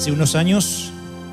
Hace unos años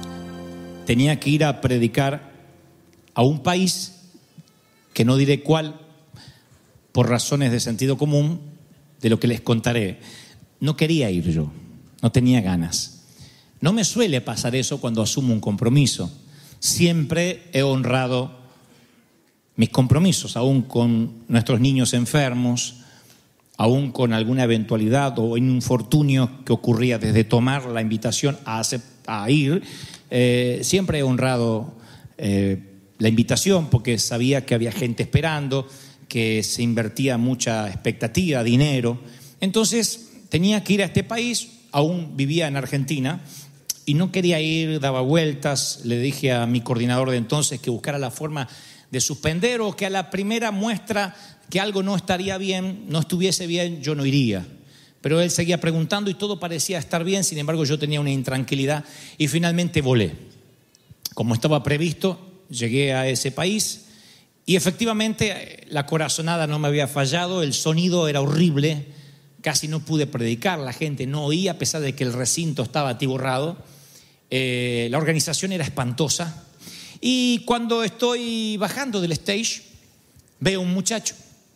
tenía que ir a predicar a un país que no diré cuál, por razones de sentido común, de lo que les contaré. No quería ir yo, no tenía ganas. No me suele pasar eso cuando asumo un compromiso. Siempre he honrado mis compromisos, aún con nuestros niños enfermos, aún con alguna eventualidad o un infortunio que ocurría desde tomar la invitación a ir. Siempre he honrado la invitación porque sabía que había gente esperando, que se invertía mucha expectativa, dinero. Entonces tenía que ir a este país, aún vivía en Argentina y no quería ir, daba vueltas. Le dije a mi coordinador de entonces que buscara la forma de suspender o que a la primera muestra que algo no estaría bien, no estuviese bien, yo no iría. Pero él seguía preguntando y todo parecía estar bien. Sin embargo, yo tenía una intranquilidad y finalmente volé. Como estaba previsto, llegué a ese país y efectivamente la corazonada no me había fallado, el sonido era horrible, casi no pude predicar, la gente no oía a pesar de que el recinto estaba atiborrado. La organización era espantosa y cuando estoy bajando del stage veo un muchacho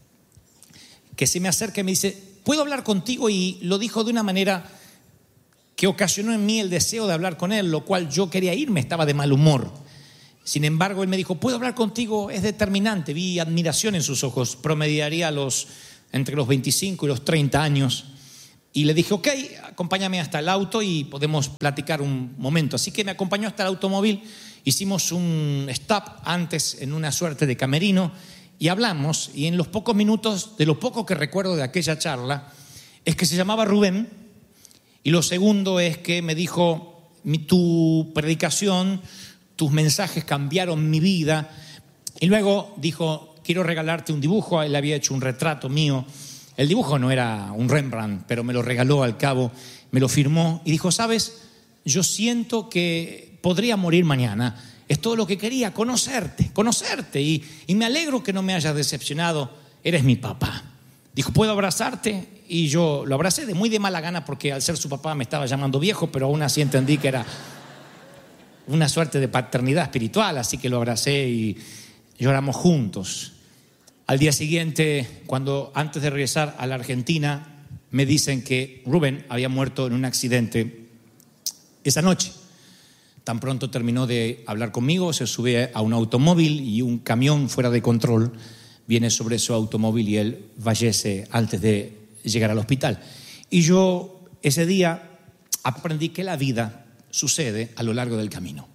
que se me acerca y me dice: ¿puedo hablar contigo? Y lo dijo de una manera que ocasionó en mí el deseo de hablar con él, lo cual yo quería irme, estaba de mal humor. Sin embargo, él me dijo: ¿puedo hablar contigo? Es determinante. Vi admiración en sus ojos, promediaría entre los 25 y los 30 años. Y le dije: ok, acompáñame hasta el auto y podemos platicar un momento. Así que me acompañó hasta el automóvil, hicimos un stop antes en una suerte de camerino y hablamos. Y en los pocos minutos, de lo poco que recuerdo de aquella charla, es que se llamaba Rubén. Y lo segundo es que me dijo: tu predicación, tus mensajes cambiaron mi vida. Y luego dijo: quiero regalarte un dibujo. Él había hecho un retrato mío. El dibujo no era un Rembrandt, pero me lo regaló al cabo, me lo firmó y dijo: ¿sabes? Yo siento que podría morir mañana. Es todo lo que quería, conocerte. Y me alegro que no me hayas decepcionado. Eres mi papá. Dijo: ¿puedo abrazarte? Y yo lo abracé muy de mala gana porque al ser su papá me estaba llamando viejo, pero aún así entendí que era una suerte de paternidad espiritual, así que lo abracé y lloramos juntos. Al día siguiente, antes de regresar a la Argentina, me dicen que Rubén había muerto en un accidente esa noche. Tan pronto terminó de hablar conmigo, se sube a un automóvil y un camión fuera de control viene sobre su automóvil y él fallece antes de llegar al hospital. Y yo ese día aprendí que la vida sucede a lo largo del camino.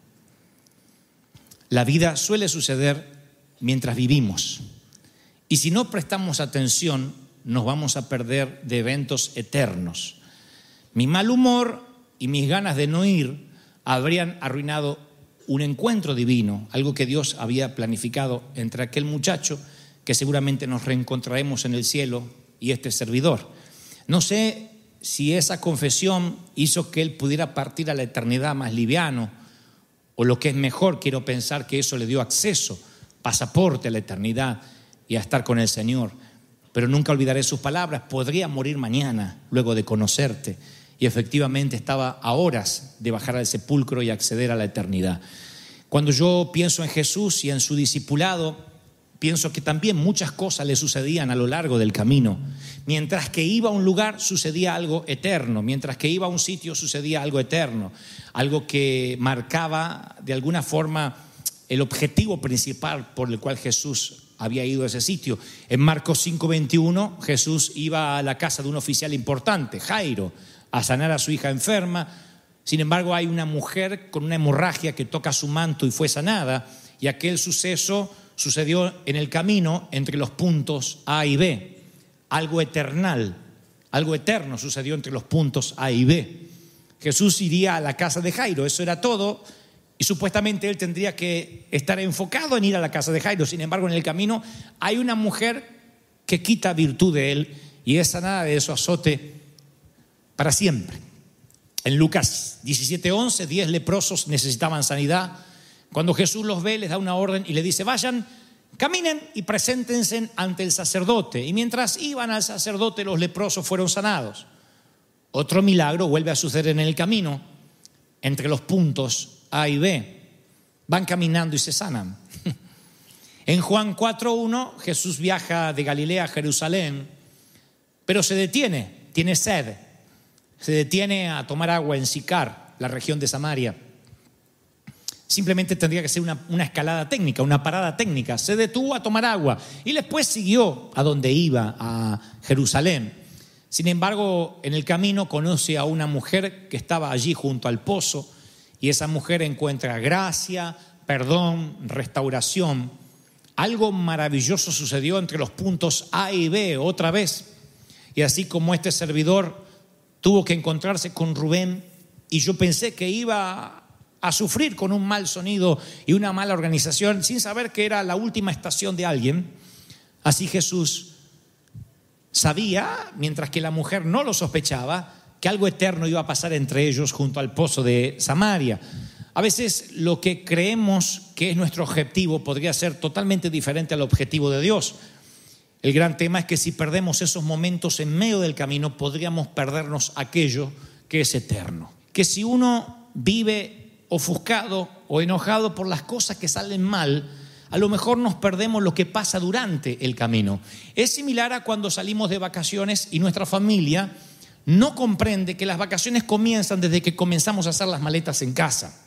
La vida suele suceder mientras vivimos. Y si no prestamos atención, nos vamos a perder de eventos eternos. Mi mal humor y mis ganas de no ir habrían arruinado un encuentro divino, algo que Dios había planificado entre aquel muchacho que seguramente nos reencontraremos en el cielo y este servidor. No sé si esa confesión hizo que él pudiera partir a la eternidad más liviano, o lo que es mejor, quiero pensar que eso le dio acceso, pasaporte a la eternidad y a estar con el Señor. Pero nunca olvidaré sus palabras: podría morir mañana luego de conocerte. Y efectivamente estaba a horas de bajar al sepulcro y acceder a la eternidad. Cuando yo pienso en Jesús y en su discipulado, pienso que también muchas cosas le sucedían a lo largo del camino. Mientras que iba a un lugar sucedía algo eterno, mientras que iba a un sitio sucedía algo eterno, algo que marcaba de alguna forma el objetivo principal por el cual Jesús había ido a ese sitio. En Marcos 5:21, Jesús iba a la casa de un oficial importante, Jairo, a sanar a su hija enferma. Sin embargo, hay una mujer con una hemorragia que toca su manto y fue sanada, y aquel suceso sucedió en el camino entre los puntos A y B. Algo eternal, algo eterno sucedió entre los puntos A y B. Jesús iría a la casa de Jairo, eso era todo, y supuestamente él tendría que estar enfocado en ir a la casa de Jairo. Sin embargo, en el camino hay una mujer que quita virtud de él y es sanada de su azote para siempre. En Lucas 17:11, 10 leprosos necesitaban sanidad. Cuando Jesús los ve, les da una orden y le dice: vayan, caminen y preséntense ante el sacerdote. Y mientras iban al sacerdote, los leprosos fueron sanados. Otro milagro vuelve a suceder en el camino. entre los puntos A y B. Van caminando y se sanan. En Juan 4:1, Jesús viaja de Galilea a Jerusalén, pero se detiene, tiene sed. Se detiene a tomar agua en Sicar, la región de Samaria. Simplemente tendría que ser una escalada técnica, una parada técnica. Se detuvo a tomar agua y después siguió a donde iba, a Jerusalén. Sin embargo, en el camino conoce a una mujer que estaba allí junto al pozo, y esa mujer encuentra gracia, perdón, restauración. Algo maravilloso sucedió entre los puntos A y B otra vez. Y así como este servidor tuvo que encontrarse con Rubén, y yo pensé que iba a sufrir con un mal sonido y una mala organización, sin saber que era la última estación de alguien, así Jesús sabía, mientras que la mujer no lo sospechaba, que algo eterno iba a pasar entre ellos junto al pozo de Samaria. A veces lo que creemos que es nuestro objetivo podría ser totalmente diferente al objetivo de Dios. El gran tema es que si perdemos esos momentos en medio del camino, podríamos perdernos aquello que es eterno. Que si uno vive ofuscado o enojado por las cosas que salen mal, a lo mejor nos perdemos lo que pasa durante el camino. Es similar a cuando salimos de vacaciones y nuestra familia no comprende que las vacaciones comienzan desde que comenzamos a hacer las maletas en casa.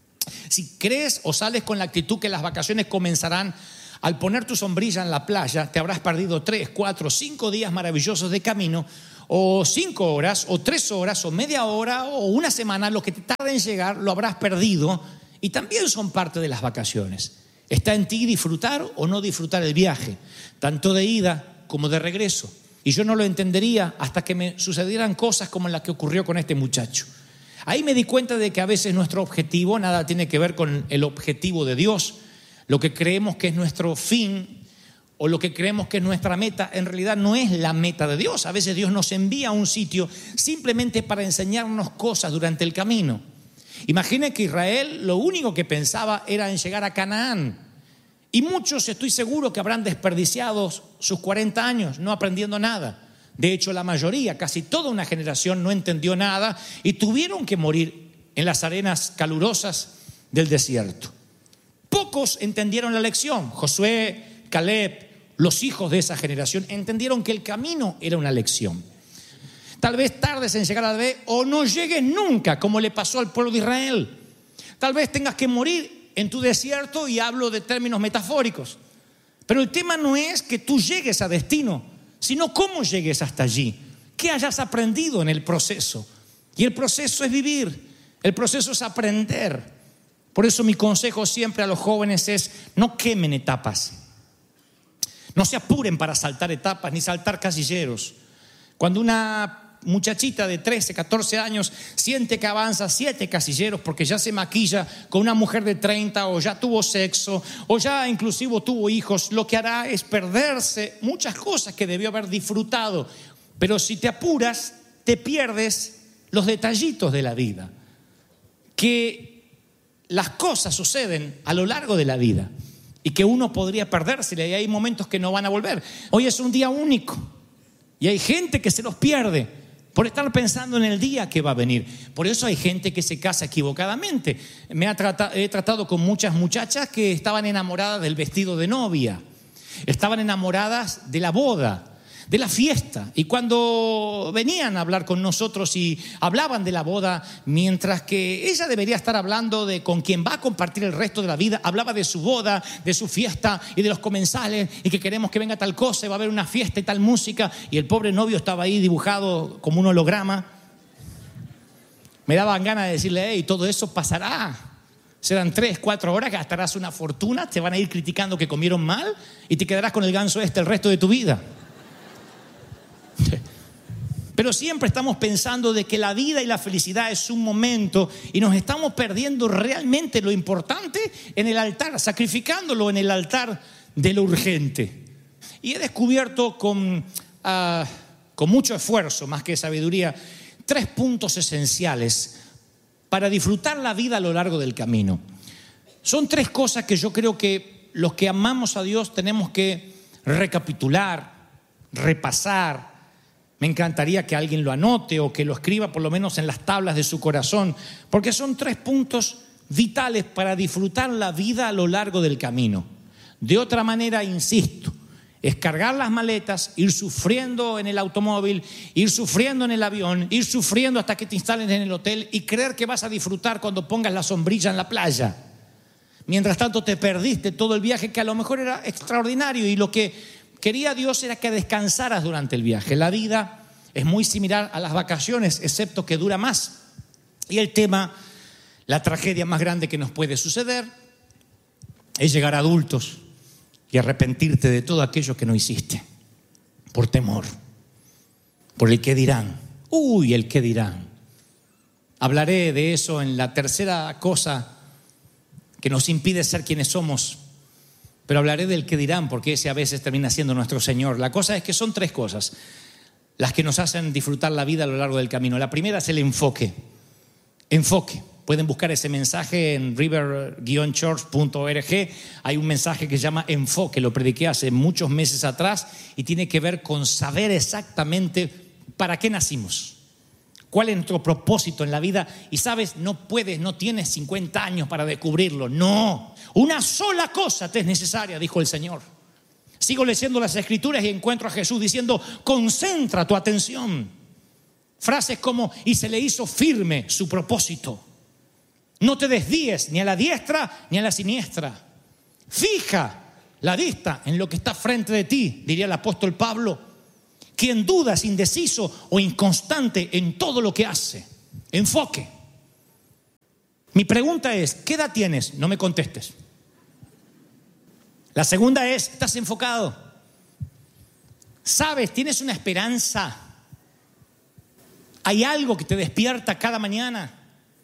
Si crees o sales con la actitud que las vacaciones comenzarán al poner tu sombrilla en la playa, te habrás perdido 3, 4, 5 días maravillosos de camino, o 5 horas, o 3 horas, o media hora, o una semana. Lo que te tarda en llegar lo habrás perdido, y también son parte de las vacaciones. Está en ti disfrutar o no disfrutar el viaje, tanto de ida como de regreso. Y yo no lo entendería hasta que me sucedieran cosas como las que ocurrió con este muchacho. Ahí me di cuenta de que a veces nuestro objetivo nada tiene que ver con el objetivo de Dios. Lo que creemos que es nuestro fin o lo que creemos que es nuestra meta, en realidad no es la meta de Dios. A veces Dios nos envía a un sitio simplemente para enseñarnos cosas durante el camino. Imaginen que Israel lo único que pensaba era en llegar a Canaán. Y muchos, estoy seguro, que habrán desperdiciado sus 40 años no aprendiendo nada. De hecho, la mayoría, casi toda una generación, no entendió nada y tuvieron que morir en las arenas calurosas del desierto. Pocos entendieron la lección. Josué, Caleb, los hijos de esa generación entendieron que el camino era una lección. Tal vez tardes en llegar a la B o no llegues nunca, como le pasó al pueblo de Israel. Tal vez tengas que morir en tu desierto, y hablo de términos metafóricos. Pero el tema no es que tú llegues a destino, sino cómo llegues hasta allí, qué hayas aprendido en el proceso. Y el proceso es vivir, el proceso es aprender. Por eso mi consejo siempre a los jóvenes es: no quemen etapas, no se apuren para saltar etapas ni saltar casilleros. Cuando una muchachita de 13, 14 años siente que avanza 7 casilleros porque ya se maquilla con una mujer de 30, o ya tuvo sexo, o ya inclusive tuvo hijos, lo que hará es perderse muchas cosas que debió haber disfrutado. Pero si te apuras, te pierdes los detallitos de la vida, que las cosas suceden a lo largo de la vida y que uno podría perdérsela, y hay momentos que no van a volver. Hoy es un día único y hay gente que se los pierde por estar pensando en el día que va a venir. Por eso hay gente que se casa equivocadamente. He tratado con muchas muchachas que estaban enamoradas del vestido de novia, estaban enamoradas de la boda, de la fiesta, y cuando venían a hablar con nosotros y hablaban de la boda, mientras que ella debería estar hablando de con quien va a compartir el resto de la vida, hablaba de su boda, de su fiesta y de los comensales, y que queremos que venga tal cosa, y va a haber una fiesta y tal música, y el pobre novio estaba ahí dibujado como un holograma. Me daban ganas de decirle: hey, todo eso pasará. Serán 3, 4 horas, gastarás una fortuna, te van a ir criticando que comieron mal y te quedarás con el ganso el resto de tu vida. Pero siempre estamos pensando de que la vida y la felicidad es un momento, y nos estamos perdiendo realmente lo importante en el altar, sacrificándolo en el altar de lo urgente. Y he descubierto con mucho esfuerzo, más que sabiduría, 3 puntos esenciales para disfrutar la vida a lo largo del camino. Son 3 cosas que yo creo que los que amamos a Dios tenemos que recapitular, repasar, Me encantaría que alguien lo anote o que lo escriba por lo menos en las tablas de su corazón, porque son 3 puntos vitales para disfrutar la vida a lo largo del camino. De otra manera, insisto, es cargar las maletas, ir sufriendo en el automóvil, ir sufriendo en el avión, ir sufriendo hasta que te instalen en el hotel y creer que vas a disfrutar cuando pongas la sombrilla en la playa. Mientras tanto te perdiste todo el viaje, que a lo mejor era extraordinario, y lo que quería Dios era que descansaras durante el viaje. La vida es muy similar a las vacaciones, excepto que dura más. Y el tema, la tragedia más grande que nos puede suceder, es llegar a adultos y arrepentirte de todo aquello que no hiciste, por temor, por el qué dirán. El qué dirán. Hablaré de eso en la tercera cosa que nos impide ser quienes somos, pero hablaré del qué dirán, porque ese a veces termina siendo nuestro Señor. La cosa es que son 3 cosas las que nos hacen disfrutar la vida a lo largo del camino. La primera es el enfoque. Enfoque. Pueden buscar ese mensaje en river-church.org. Hay un mensaje que se llama Enfoque, lo prediqué hace muchos meses atrás y tiene que ver con saber exactamente para qué nacimos, cuál es nuestro propósito en la vida. Y sabes, no tienes 50 años para descubrirlo. No, una sola cosa te es necesaria, dijo el Señor. Sigo leyendo las Escrituras y encuentro a Jesús diciendo: concentra tu atención. Frases como: y se le hizo firme su propósito. No te desvíes ni a la diestra ni a la siniestra. Fija la vista en lo que está frente de ti, diría el apóstol Pablo. Quien duda es indeciso o inconstante en todo lo que hace. Enfoque. Mi pregunta es: ¿qué edad tienes? No me contestes. La segunda es: ¿estás enfocado? ¿Sabes? ¿Tienes una esperanza? ¿Hay algo que te despierta cada mañana?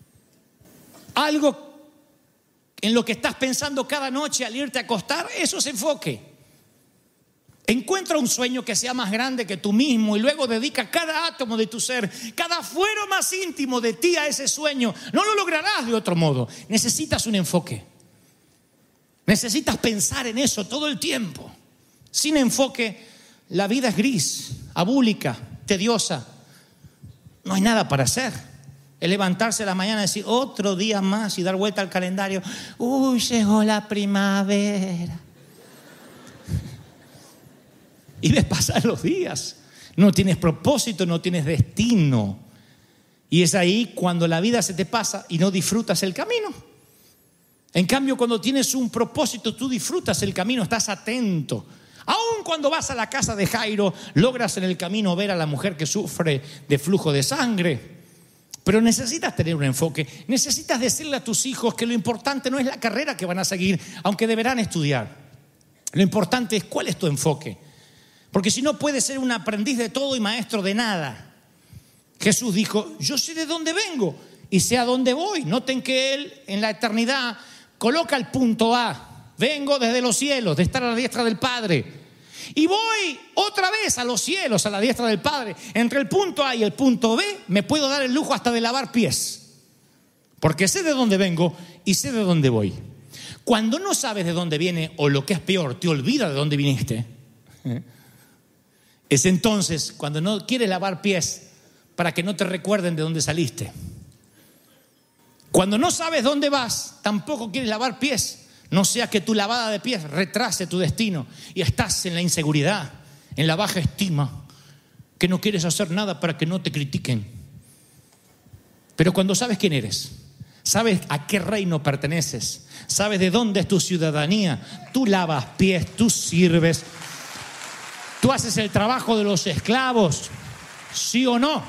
Algo en lo que estás pensando cada noche al irte a acostar. Eso es enfoque. Encuentra un sueño que sea más grande que tú mismo y luego dedica cada átomo de tu ser, cada fuero más íntimo de ti a ese sueño. No lo lograrás de otro modo. Necesitas un enfoque. Necesitas pensar en eso todo el tiempo. Sin enfoque, la vida es gris, abúlica, tediosa. No hay nada para hacer. Es levantarse a la mañana y decir: otro día más, y dar vuelta al calendario. Llegó la primavera. Y ves pasar los días. No tienes propósito, no tienes destino. Y es ahí cuando la vida se te pasa y no disfrutas el camino. En cambio, cuando tienes un propósito, tú disfrutas el camino, estás atento. Aun cuando vas a la casa de Jairo, logras en el camino ver a la mujer que sufre de flujo de sangre. Pero necesitas tener un enfoque. Necesitas decirle a tus hijos que lo importante no es la carrera que van a seguir, aunque deberán estudiar. Lo importante es cuál es tu enfoque. Porque si no, puedes ser un aprendiz de todo y maestro de nada. Jesús dijo: yo sé de dónde vengo y sé a dónde voy. Noten que Él en la eternidad coloca el punto A. Vengo desde los cielos, de estar a la diestra del Padre. Y voy otra vez a los cielos, a la diestra del Padre. Entre el punto A y el punto B me puedo dar el lujo hasta de lavar pies, porque sé de dónde vengo y sé de dónde voy. Cuando no sabes de dónde viene, o lo que es peor, te olvidas de dónde viniste, es entonces cuando no quieres lavar pies para que no te recuerden de dónde saliste. Cuando no sabes dónde vas, tampoco quieres lavar pies, no sea que tu lavada de pies retrase tu destino y estás en la inseguridad, en la baja estima, que no quieres hacer nada para que no te critiquen. Pero cuando sabes quién eres, sabes a qué reino perteneces, sabes de dónde es tu ciudadanía, tú lavas pies, tú sirves, tú haces el trabajo de los esclavos, ¿sí o no?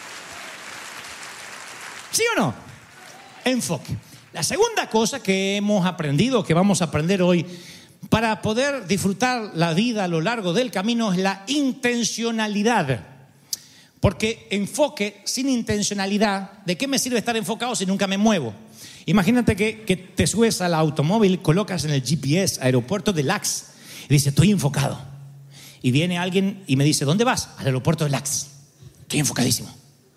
¿Sí o no? Enfoque. La segunda cosa que hemos aprendido, que vamos a aprender hoy, para poder disfrutar la vida a lo largo del camino, es la intencionalidad. Porque enfoque sin intencionalidad, ¿de qué me sirve estar enfocado si nunca me muevo? Imagínate que te subes al automóvil, colocas en el GPS aeropuerto de Lax y dices: estoy enfocado. Y viene alguien y me dice: ¿dónde vas? Al aeropuerto de Lax. Estoy enfocadísimo.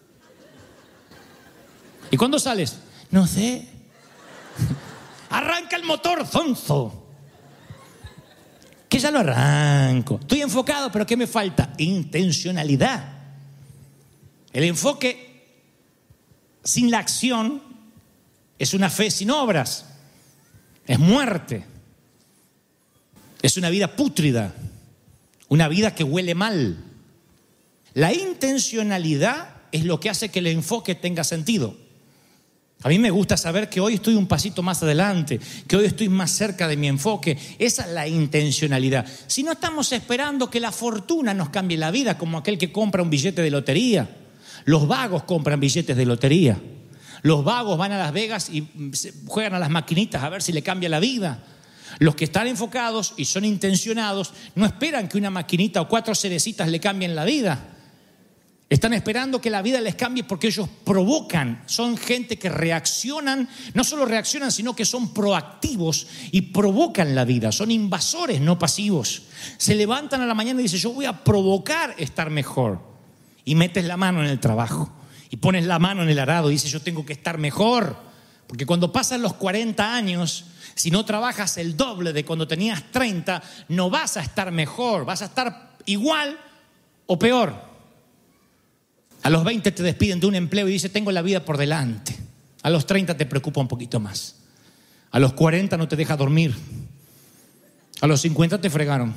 ¿Y cuándo sales? No sé. Arranca el motor, zonzo. Que ya lo arranco. Estoy enfocado, pero ¿qué me falta? Intencionalidad. El enfoque sin la acción es una fe sin obras, es muerte, es una vida pútrida, una vida que huele mal. La intencionalidad es lo que hace que el enfoque tenga sentido. A mí me gusta saber que hoy estoy un pasito más adelante, que hoy estoy más cerca de mi enfoque. Esa es la intencionalidad. Si no estamos esperando que la fortuna nos cambie la vida, como aquel que compra un billete de lotería. Los vagos compran billetes de lotería. Los vagos van a Las Vegas y juegan a las maquinitas a ver si le cambia la vida. Los que están enfocados y son intencionados no esperan que una maquinita o 4 cerecitas le cambien la vida. Están esperando que la vida les cambie porque ellos provocan. Son gente que reaccionan, no solo reaccionan, sino que son proactivos y provocan la vida. Son invasores, no pasivos. Se levantan a la mañana y dicen, yo voy a provocar estar mejor. Y metes la mano en el trabajo y pones la mano en el arado y dices, yo tengo que estar mejor. Porque cuando pasan los 40 años, si no trabajas el doble de cuando tenías 30, no vas a estar mejor, vas a estar igual o peor. A los 20 te despiden de un empleo y dices, tengo la vida por delante. A los 30 te preocupa un poquito más. A los 40 no te deja dormir. A los 50 te fregaron.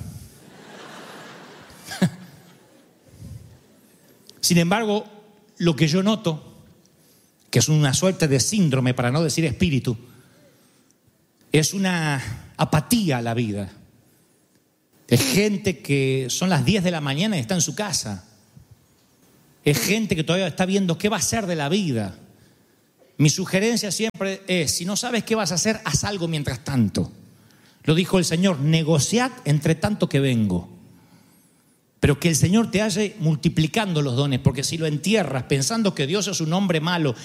Sin embargo, lo que yo noto, que es una suerte de síndrome, para no decir espíritu, es una apatía a la vida. Es gente que son las 10 de la mañana y está en su casa. Es gente que todavía está viendo qué va a hacer de la vida. Mi sugerencia siempre es, si no sabes qué vas a hacer, haz algo mientras tanto. Lo dijo el Señor, negociad entre tanto que vengo. Pero que el Señor te halle multiplicando los dones, porque si lo entierras pensando que Dios es un hombre malo